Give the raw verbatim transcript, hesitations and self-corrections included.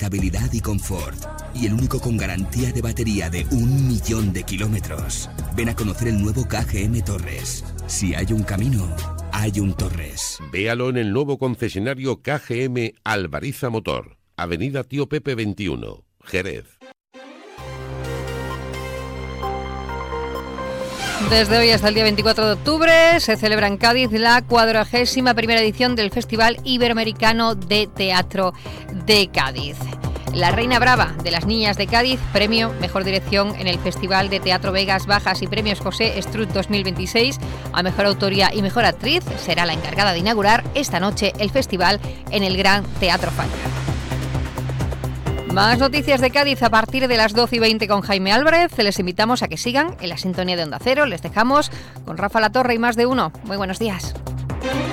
estabilidad y confort. Y el único con garantía de batería de un millón de kilómetros. Ven a conocer el nuevo K G M Torres. Si hay un camino, hay un Torres. Véalo en el nuevo concesionario K G M Alvariza Motor. Avenida Tío Pepe veintiuno, Jerez. Desde hoy hasta el día veinticuatro de octubre se celebra en Cádiz la cuadragésima primera edición del Festival Iberoamericano de Teatro de Cádiz. La Reina Brava de las Niñas de Cádiz, premio Mejor Dirección en el Festival de Teatro Vegas Bajas y premios José Estruz dos mil veintiséis a Mejor Autoría y Mejor Actriz, será la encargada de inaugurar esta noche el festival en el Gran Teatro Falla. Más noticias de Cádiz a partir de las doce y veinte con Jaime Álvarez. Les invitamos a que sigan en la sintonía de Onda Cero. Les dejamos con Rafa Latorre y Más de Uno. Muy buenos días.